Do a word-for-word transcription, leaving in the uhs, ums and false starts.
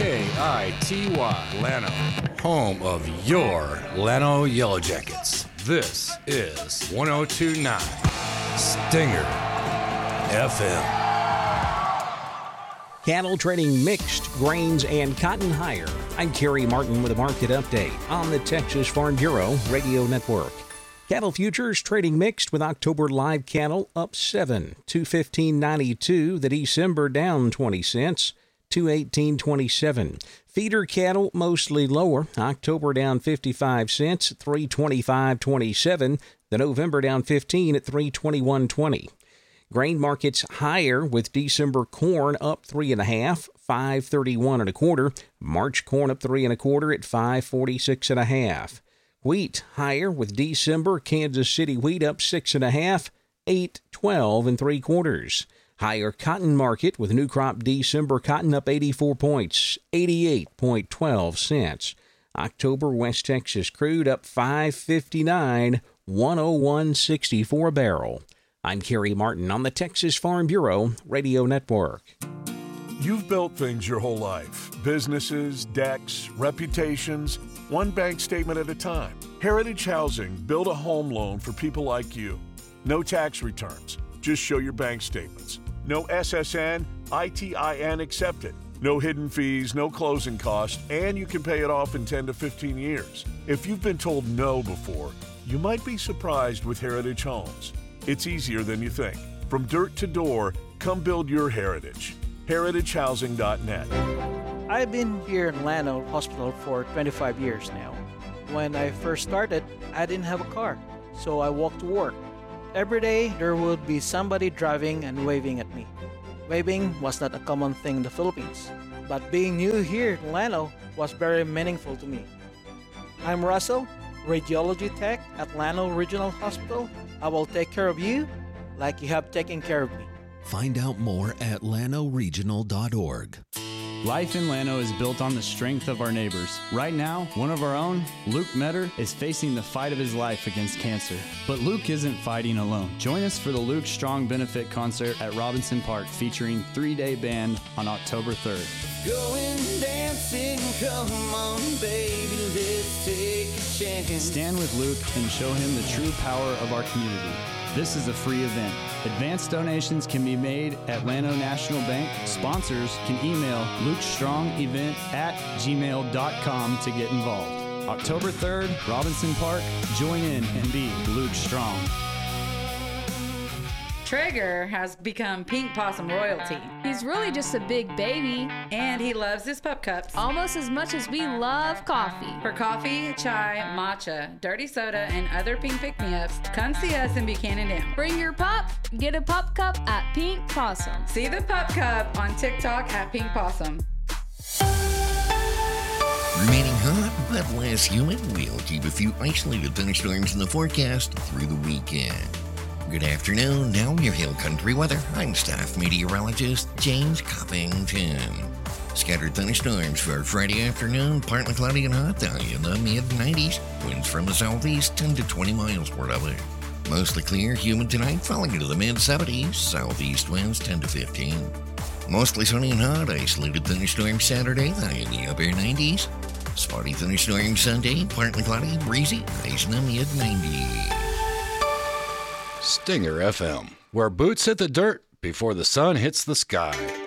K I T Y, Llano, home of your Llano Yellow Jackets. This is one oh two point nine Stinger F M. Cattle trading mixed, grains, and cotton higher. I'm Kerry Martin with a market update on the Texas Farm Bureau Radio Network. Cattle futures trading mixed with October live cattle up seven, two fifteen ninety-two. The December down twenty cents, two eighteen twenty-seven. Feeder cattle mostly lower. October down fifty-five cents, three twenty-five twenty-seven. The November down fifteen at three twenty-one twenty. Grain markets higher with December corn up three and a half, five thirty-one and a quarter. March corn up three and a quarter at five forty-six and a half. Wheat higher with December Kansas City wheat up six and a half, eight twelve and three quarters. Higher cotton market with new crop December cotton up eighty-four points, eighty-eight twelve cents. October West Texas crude up five fifty-nine, one oh one sixty-four a barrel. I'm Kerry Martin on the Texas Farm Bureau Radio Network. You've built things your whole life. Businesses, decks, reputations, one bank statement at a time. Heritage Housing built a home loan for people like you. No tax returns. Just show your bank statements. No S S N, I T I N accepted. No hidden fees, no closing costs, and you can pay it off in ten to fifteen years. If you've been told no before, you might be surprised with Heritage Homes. It's easier than you think. From dirt to door, come build your heritage. heritage housing dot net. I've been here in Llano Hospital for twenty-five years now. When I first started, I didn't have a car, so I walked to work. Every day, there would be somebody driving and waving at me. Waving was not a common thing in the Philippines, but being new here in Llano was very meaningful to me. I'm Russell, Radiology Tech at Llano Regional Hospital. I will take care of you like you have taken care of me. Find out more at llano regional dot org. Life in Llano is built on the strength of our neighbors. Right now, one of our own, Luke Metter, is facing the fight of his life against cancer. But Luke isn't fighting alone. Join us for the Luke Strong Benefit Concert at Robinson Park featuring three-day band on October third. Going dancing, come on baby, let's take a chance. Stand with Luke and show him the true power of our community. This is a free event. Advance donations can be made at Llano National Bank. Sponsors can email lukestrongevent at gmail dot com to get involved. October third, Robinson Park. Join in and be Luke Strong. Traeger has become Pink Possum royalty. He's really just a big baby. And he loves his pup cups. Almost as much as we love coffee. For coffee, chai, matcha, dirty soda, and other pink pick-me-ups, come see us in Buchanan Dam. Bring your pup, get a pup cup at Pink Possum. See the pup cup on TikTok at Pink Possum. Remaining hot but less humid, we'll keep a few isolated thunderstorms in the forecast through the weekend. Good afternoon. Now your Hill Country weather. I'm staff meteorologist James Covington. Scattered thunderstorms for Friday afternoon, partly cloudy and hot down in the mid nineties. Winds from the southeast ten to twenty miles per hour. Mostly clear, humid tonight, falling into the mid seventies. Southeast winds ten to fifteen. Mostly sunny and hot, isolated thunderstorm Saturday, high in the upper nineties. Spotty thunderstorm Sunday, partly cloudy, breezy, highs in the mid nineties. Stinger F M, where boots hit the dirt before the sun hits the sky.